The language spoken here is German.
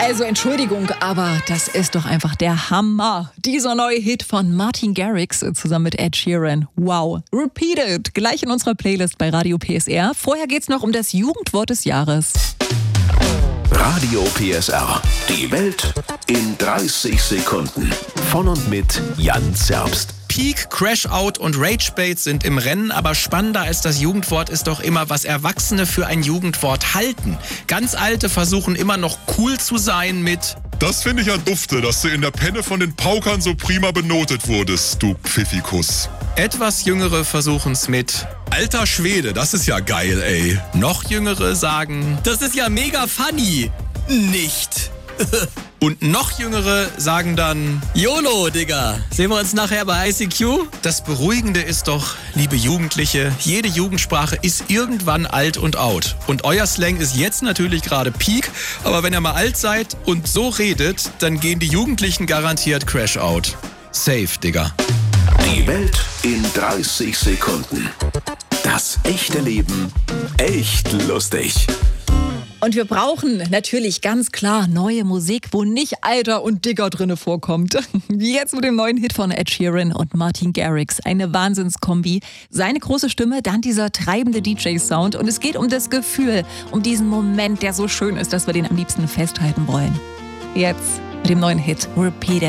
Also Entschuldigung, aber das ist doch einfach der Hammer. Dieser neue Hit von Martin Garrix zusammen mit Ed Sheeran. Wow. Repeat It. Gleich in unserer Playlist bei Radio PSR. Vorher geht's noch um das Jugendwort des Jahres. Radio PSR. Die Welt in 30 Sekunden. Von und mit Jan Zerbst. Peak, Crash-Out und Rage-Bait sind im Rennen, aber spannender als das Jugendwort ist doch immer, was Erwachsene für ein Jugendwort halten. Ganz Alte versuchen immer noch cool zu sein mit: Das finde ich ja dufte, dass du in der Penne von den Paukern so prima benotet wurdest, du Pfiffikus. Etwas Jüngere versuchen's mit: Alter Schwede, das ist ja geil, ey. Noch Jüngere sagen: Das ist ja mega funny. Nicht. Und noch Jüngere sagen dann: YOLO, Digga. Sehen wir uns nachher bei ICQ? Das Beruhigende ist doch, liebe Jugendliche, jede Jugendsprache ist irgendwann alt und out. Und euer Slang ist jetzt natürlich gerade Peak, aber wenn ihr mal alt seid und so redet, dann gehen die Jugendlichen garantiert Crash out. Safe, Digga. Die Welt in 30 Sekunden. Das echte Leben echt lustig. Und wir brauchen natürlich ganz klar neue Musik, wo nicht Alter und Digger drinne vorkommt. Wie jetzt mit dem neuen Hit von Ed Sheeran und Martin Garrix. Eine Wahnsinnskombi. Seine große Stimme, dann dieser treibende DJ-Sound. Und es geht um das Gefühl, um diesen Moment, der so schön ist, dass wir den am liebsten festhalten wollen. Jetzt mit dem neuen Hit Repeat It.